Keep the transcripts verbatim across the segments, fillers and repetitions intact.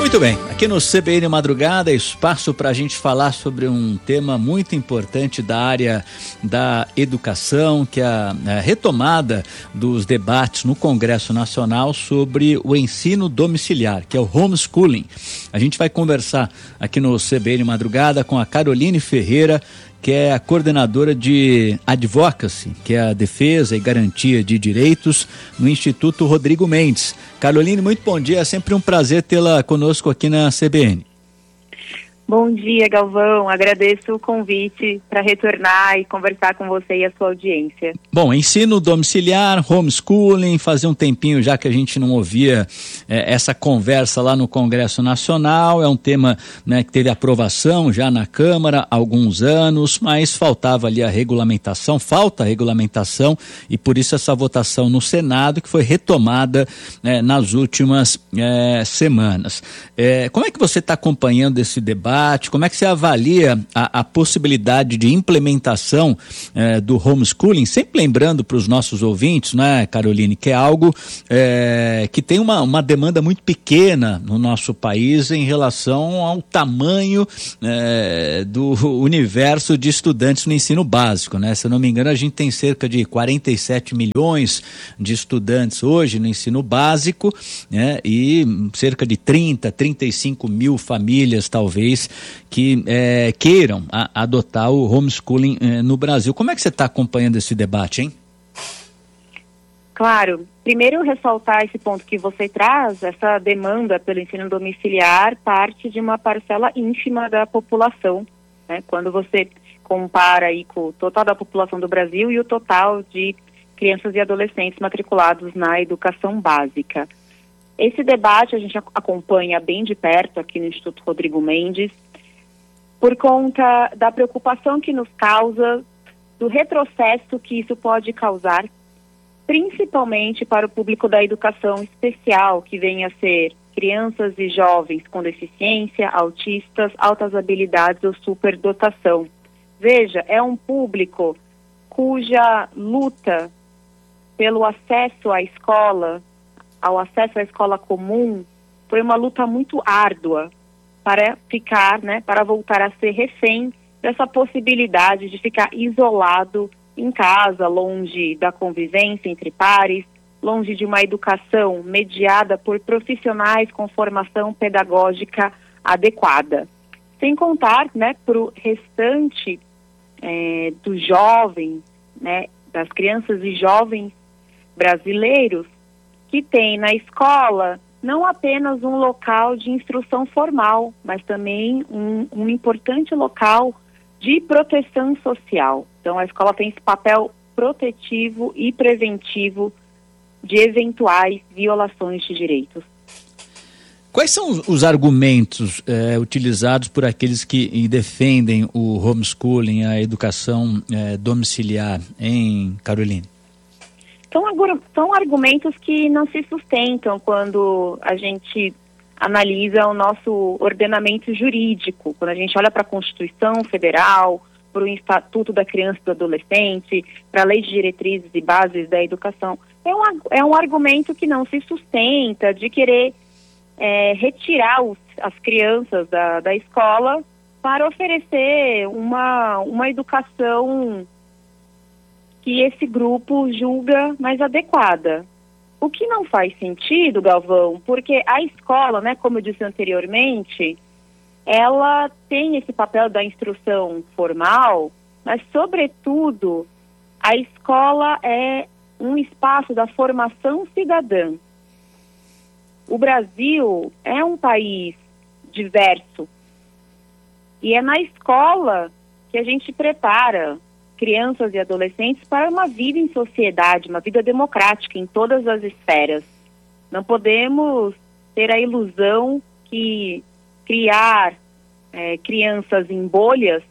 Muito bem, aqui no C B N Madrugada, espaço para a gente falar sobre um tema muito importante da área da educação, que é a, a retomada dos debates no Congresso Nacional sobre o ensino domiciliar, que é o homeschooling. A gente vai conversar aqui no C B N Madrugada com a Caroline Ferreira, que é a coordenadora de Advocacy, que é a defesa e garantia de direitos no Instituto Rodrigo Mendes. Caroline, muito bom dia, é sempre um prazer tê-la conosco aqui na C B N. Bom dia, Galvão, agradeço o convite para retornar e conversar com você e a sua audiência. Bom, ensino domiciliar, homeschooling, fazia um tempinho já que a gente não ouvia é, essa conversa lá no Congresso Nacional, é um tema, né, que teve aprovação já na Câmara há alguns anos, mas faltava ali a regulamentação, falta a regulamentação e por isso essa votação no Senado que foi retomada é, nas últimas é, semanas. É, como é que você está acompanhando esse debate? Como é que você avalia a, a possibilidade de implementação eh, do homeschooling? Sempre lembrando para os nossos ouvintes, né, Caroline, que é algo eh, que tem uma, uma demanda muito pequena no nosso país em relação ao tamanho eh, do universo de estudantes no ensino básico, né? Se eu não me engano, a gente tem cerca de quarenta e sete milhões de estudantes hoje no ensino básico, né? E cerca de trinta, trinta e cinco mil famílias, talvez, que é, queiram a, adotar o homeschooling é, no Brasil. Como é que você está acompanhando esse debate, hein? Claro. Primeiro, ressaltar esse ponto que você traz, essa demanda pelo ensino domiciliar parte de uma parcela ínfima da população, né? Quando você compara aí com o total da população do Brasil e o total de crianças e adolescentes matriculados na educação básica. Esse debate a gente acompanha bem de perto aqui no Instituto Rodrigo Mendes, por conta da preocupação que nos causa, do retrocesso que isso pode causar, principalmente para o público da educação especial, que vem a ser crianças e jovens com deficiência, autistas, altas habilidades ou superdotação. Veja, é um público cuja luta pelo acesso à escola, ao acesso à escola comum, foi uma luta muito árdua para ficar, né, para voltar a ser refém dessa possibilidade de ficar isolado em casa, longe da convivência entre pares, longe de uma educação mediada por profissionais com formação pedagógica adequada. Sem contar, né, para o restante é, dos jovens, né, das crianças e jovens brasileiros, que tem na escola não apenas um local de instrução formal, mas também um, um importante local de proteção social. Então, a escola tem esse papel protetivo e preventivo de eventuais violações de direitos. Quais são os argumentos é, utilizados por aqueles que defendem o homeschooling, a educação é, domiciliar, hein, Caroline? São, são argumentos que não se sustentam quando a gente analisa o nosso ordenamento jurídico, quando a gente olha para a Constituição Federal, para o Estatuto da Criança e do Adolescente, para a Lei de Diretrizes e Bases da Educação. É um, é um argumento que não se sustenta de querer é, retirar os, as crianças da, da escola para oferecer uma, uma educação que esse grupo julga mais adequada. O que não faz sentido, Galvão, porque a escola, né, como eu disse anteriormente, ela tem esse papel da instrução formal, mas, sobretudo, a escola é um espaço da formação cidadã. O Brasil é um país diverso e é na escola que a gente prepara crianças e adolescentes para uma vida em sociedade, uma vida democrática em todas as esferas. Não podemos ter a ilusão que criar é, crianças em bolhas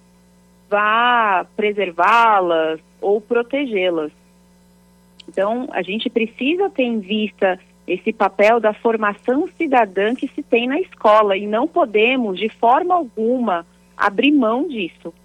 vá preservá-las ou protegê-las. Então, a gente precisa ter em vista esse papel da formação cidadã que se tem na escola e não podemos, de forma alguma, abrir mão disso.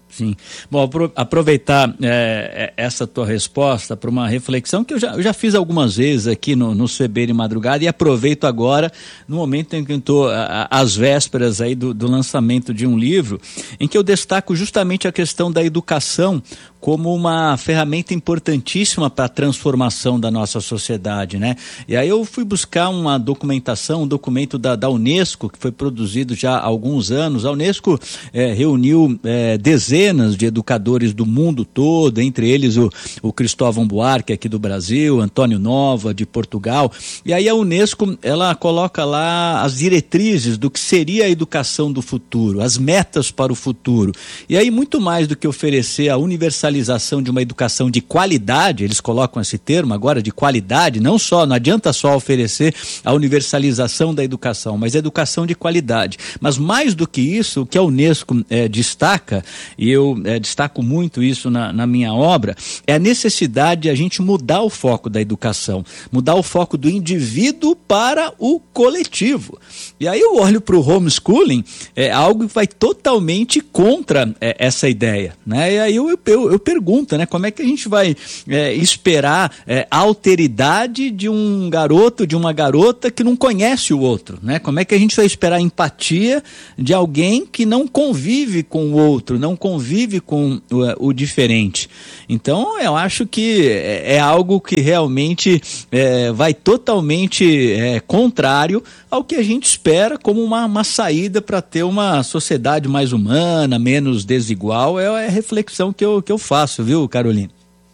Sim. Bom, aproveitar é, essa tua resposta para uma reflexão que eu já, eu já fiz algumas vezes aqui no, no C B de Madrugada e aproveito agora no momento em que eu estou às vésperas aí do, do lançamento de um livro em que eu destaco justamente a questão da educação como uma ferramenta importantíssima para a transformação da nossa sociedade, né? E aí eu fui buscar uma documentação, um documento da, da Unesco, que foi produzido já há alguns anos. A Unesco é, reuniu é, dezenas de educadores do mundo todo, entre eles o, o Cristóvão Buarque aqui do Brasil, Antônio Nova de Portugal, e aí a Unesco, ela coloca lá as diretrizes do que seria a educação do futuro, as metas para o futuro. E aí muito mais do que oferecer a universalização de uma educação de qualidade, eles colocam esse termo agora de qualidade, não só, não adianta só oferecer a universalização da educação, mas a educação de qualidade. Mas mais do que isso, o que a Unesco é, destaca, e eu é, destaco muito isso na, na minha obra, é a necessidade de a gente mudar o foco da educação, mudar o foco do indivíduo para o coletivo. E aí eu olho para o homeschooling, é algo que vai totalmente contra é, essa ideia, né? E aí eu, eu, eu pergunto, né? Como é que a gente vai é, esperar é, a alteridade de um garoto, de uma garota que não conhece o outro, né? Como é que a gente vai esperar a empatia de alguém que não convive com o outro, não convive com o, o diferente? Então, eu acho que é, é algo que realmente é, vai totalmente é, contrário ao que a gente espera como uma, uma saída para ter uma sociedade mais humana, menos desigual. É a reflexão que eu, que eu faço, viu, Carolina?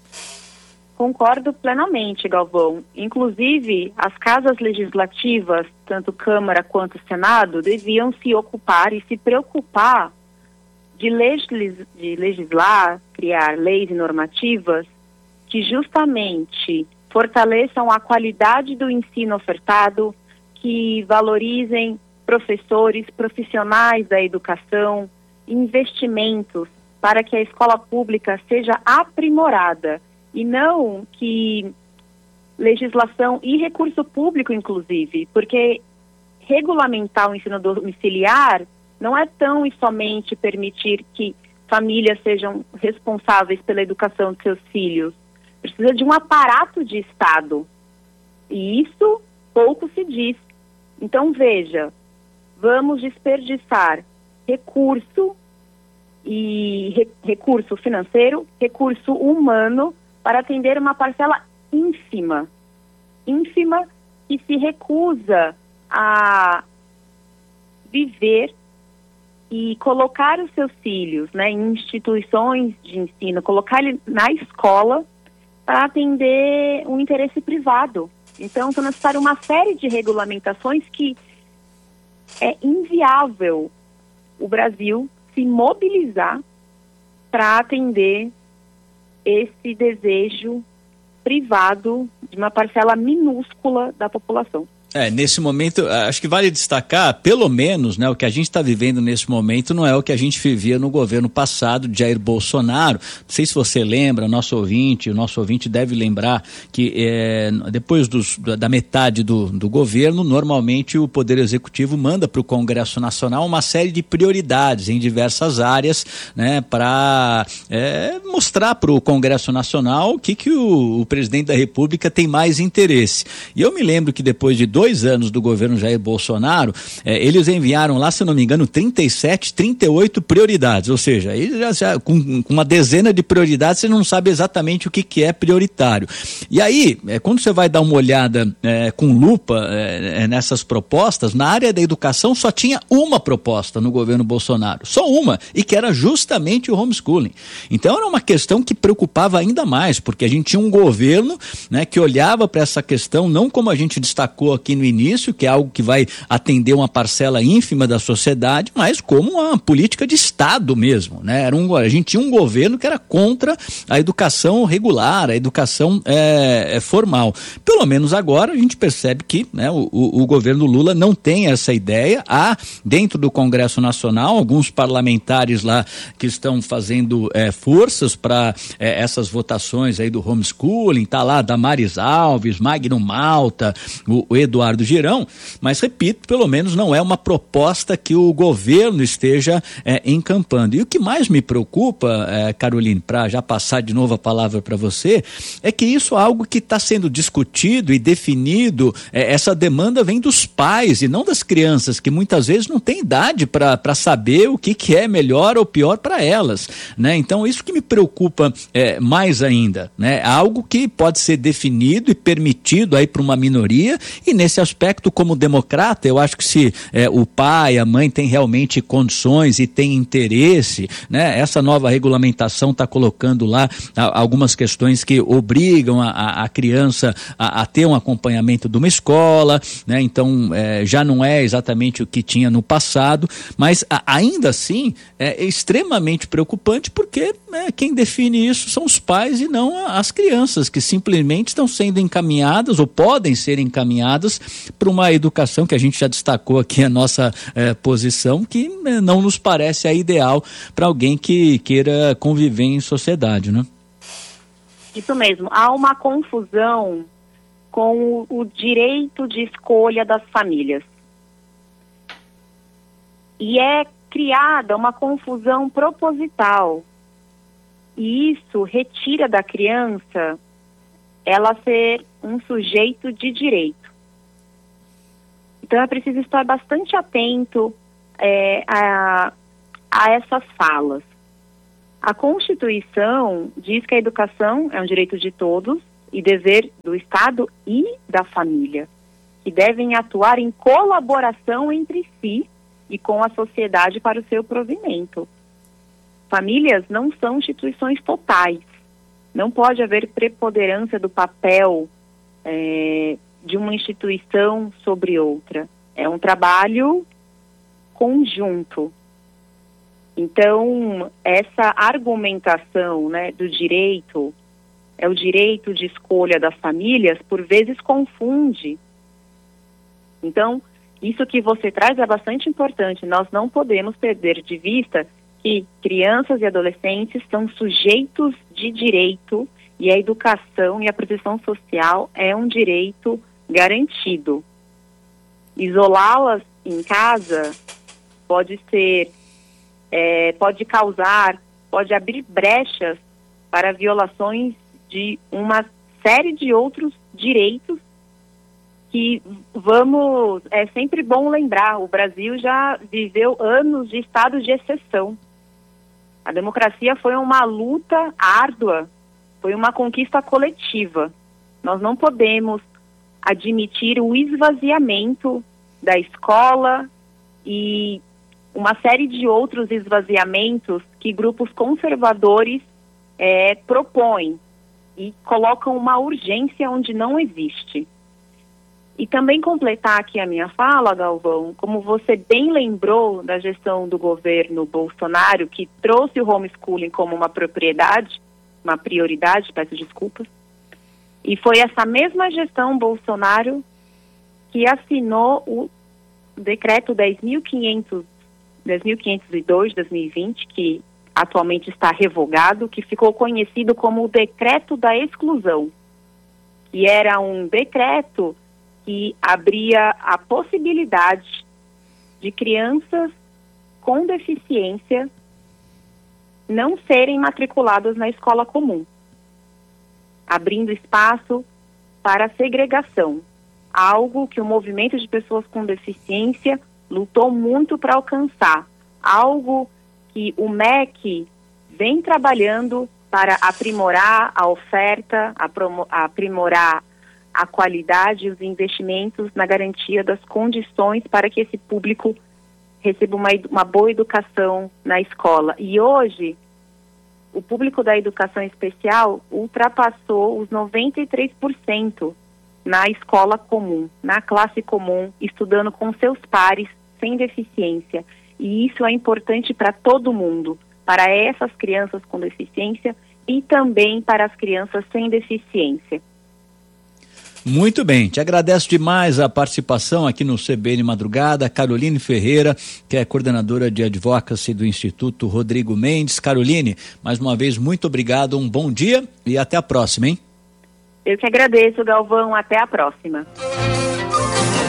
Concordo plenamente, Galvão. Inclusive, as casas legislativas, tanto Câmara quanto Senado, deviam se ocupar e se preocupar de, legis, de legislar, criar leis e normativas que justamente fortaleçam a qualidade do ensino ofertado, que valorizem professores, profissionais da educação, investimentos para que a escola pública seja aprimorada e não que legislação e recurso público, inclusive, porque regulamentar o ensino domiciliar não é tão e somente permitir que famílias sejam responsáveis pela educação de seus filhos. Precisa de um aparato de Estado. E isso pouco se diz. Então, veja, vamos desperdiçar recurso e re, recurso financeiro, recurso humano para atender uma parcela ínfima, ínfima que se recusa a viver e colocar os seus filhos, né, em instituições de ensino, colocar ele na escola para atender um interesse privado. Então, é necessário uma série de regulamentações que é inviável o Brasil se mobilizar para atender esse desejo privado de uma parcela minúscula da população. É, nesse momento, acho que vale destacar, pelo menos, né, o que a gente está vivendo nesse momento não é o que a gente vivia no governo passado de Jair Bolsonaro. Não sei se você lembra, nosso ouvinte, o nosso ouvinte deve lembrar que é, depois dos, da metade do, do governo, normalmente o Poder Executivo manda para o Congresso Nacional uma série de prioridades em diversas áreas, né, para é, mostrar para o Congresso Nacional o que, que o, o presidente da República tem mais interesse. E eu me lembro que depois de dois dois anos do governo Jair Bolsonaro, eh, eles enviaram lá, se não me engano, trinta e sete, trinta e oito prioridades, ou seja, eles já, já, com, com uma dezena de prioridades, você não sabe exatamente o que, que é prioritário. E aí, eh, quando você vai dar uma olhada eh, com lupa eh, nessas propostas, na área da educação só tinha uma proposta no governo Bolsonaro, só uma, e que era justamente o homeschooling. Então era uma questão que preocupava ainda mais, porque a gente tinha um governo, né, que olhava para essa questão, não como a gente destacou aqui no início, que é algo que vai atender uma parcela ínfima da sociedade, mas como uma política de Estado mesmo, né? Era um, a gente tinha um governo que era contra a educação regular, a educação é, é formal. Pelo menos agora a gente percebe que, né, o, o, o governo Lula não tem essa ideia. Há dentro do Congresso Nacional alguns parlamentares lá que estão fazendo é, forças para é, essas votações aí do homeschooling. Tá lá Damares Alves, Magno Malta, o, o Eduardo Eduardo Girão, mas repito, pelo menos não é uma proposta que o governo esteja é, encampando. E o que mais me preocupa, é, Caroline, para já passar de novo a palavra para você, é que isso é algo que está sendo discutido e definido, é, essa demanda vem dos pais e não das crianças, que muitas vezes não têm idade para saber o que, que é melhor ou pior para elas, né? Então isso que me preocupa é, mais ainda, né? Algo que pode ser definido e permitido aí para uma minoria, e nesse aspecto, como democrata, eu acho que se é, o pai, a mãe tem realmente condições e tem interesse, né? Essa nova regulamentação está colocando lá a, algumas questões que obrigam a, a, a criança a, a ter um acompanhamento de uma escola, né? Então é, já não é exatamente o que tinha no passado, mas a, ainda assim é extremamente preocupante, porque né, quem define isso são os pais e não as crianças, que simplesmente estão sendo encaminhadas ou podem ser encaminhadas para uma educação que a gente já destacou aqui a nossa eh, posição, que né, não nos parece a ideal para alguém que queira conviver em sociedade, né? Isso mesmo, há uma confusão com o, o direito de escolha das famílias. E é criada uma confusão proposital. E isso retira da criança ela ser um sujeito de direito. Então é preciso estar bastante atento é, a, a essas falas. A Constituição diz que a educação é um direito de todos e dever do Estado e da família, que devem atuar em colaboração entre si e com a sociedade para o seu provimento. Famílias não são instituições totais. Não pode haver preponderância do papel é, de uma instituição sobre outra. É um trabalho conjunto. Então, essa argumentação, né, do direito, é o direito de escolha das famílias, por vezes confunde. Então, isso que você traz é bastante importante. Nós não podemos perder de vista que crianças e adolescentes são sujeitos de direito e a educação e a proteção social é um direito garantido. Isolá-las em casa pode ser, é, pode causar, pode abrir brechas para violações de uma série de outros direitos que vamos, é sempre bom lembrar, o Brasil já viveu anos de estado de exceção. A democracia foi uma luta árdua, foi uma conquista coletiva. Nós não podemos admitir o esvaziamento da escola e uma série de outros esvaziamentos que grupos conservadores é, propõem e colocam uma urgência onde não existe. E também completar aqui a minha fala, Galvão, como você bem lembrou da gestão do governo Bolsonaro, que trouxe o homeschooling como uma propriedade, uma prioridade, peço desculpas, e foi essa mesma gestão Bolsonaro que assinou o decreto dez mil quinhentos e dois de dois mil e vinte, que atualmente está revogado, que ficou conhecido como o decreto da exclusão, que era um decreto que abria a possibilidade de crianças com deficiência não serem matriculadas na escola comum, abrindo espaço para a segregação, algo que o movimento de pessoas com deficiência lutou muito para alcançar, algo que o M E C vem trabalhando para aprimorar a oferta, aprimorar a qualidade e os investimentos na garantia das condições para que esse público receba uma, uma boa educação na escola. E hoje, o público da educação especial ultrapassou os noventa e três por cento na escola comum, na classe comum, estudando com seus pares sem deficiência. E isso é importante para todo mundo, para essas crianças com deficiência e também para as crianças sem deficiência. Muito bem, te agradeço demais a participação aqui no C B N Madrugada, Caroline Ferreira, que é coordenadora de Advocacy do Instituto Rodrigo Mendes. Caroline, mais uma vez, muito obrigado, um bom dia e até a próxima, hein? Eu que agradeço, Galvão, até a próxima.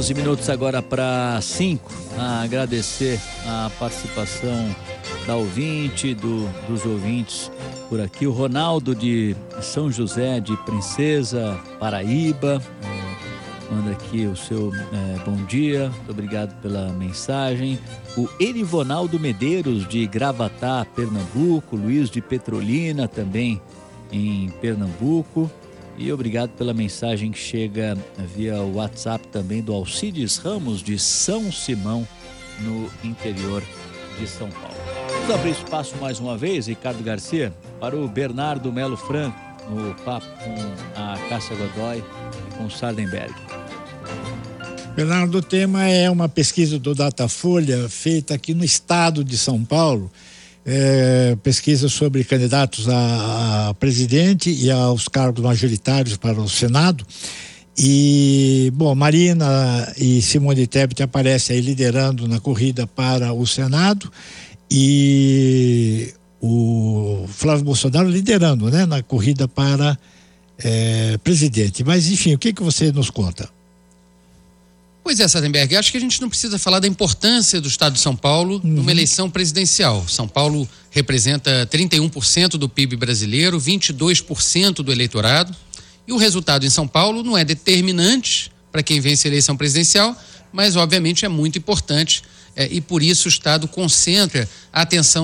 onze minutos agora para cinco. A agradecer a participação da ouvinte, do, dos ouvintes por aqui. O Ronaldo de São José de Princesa, Paraíba, é, manda aqui o seu é, bom dia, muito obrigado pela mensagem. O Erivonaldo Medeiros de Gravatá, Pernambuco, Luiz de Petrolina também em Pernambuco. E obrigado pela mensagem que chega via WhatsApp também do Alcides Ramos de São Simão, no interior de São Paulo. Vamos abrir espaço mais uma vez, Ricardo Garcia, para o Bernardo Melo Franco, no papo com a Cássia Godoy e com o Sardenberg. Bernardo, o tema é uma pesquisa do Datafolha feita aqui no estado de São Paulo. É, pesquisa sobre candidatos a, a presidente e aos cargos majoritários para o Senado. E, bom, Marina e Simone Tebet aparecem aí liderando na corrida para o Senado e o Flávio Bolsonaro liderando, né, na corrida para é, presidente. Mas, enfim, o que que você nos conta? Pois é, Sardenberg, acho que a gente não precisa falar da importância do estado de São Paulo uhum. numa eleição presidencial. São Paulo representa trinta e um por cento do P I B brasileiro, vinte e dois por cento do eleitorado, e o resultado em São Paulo não é determinante para quem vence a eleição presidencial, mas obviamente é muito importante, é, e por isso o estado concentra a atenção